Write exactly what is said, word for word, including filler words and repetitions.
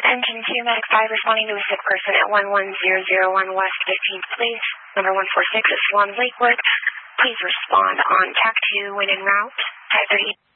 Engine two, Medic five responding to a sick person at one one zero zero one West fifteenth, please. Number one four six at Swan Lakewood. Please respond on T A C two when en route. Type thirty.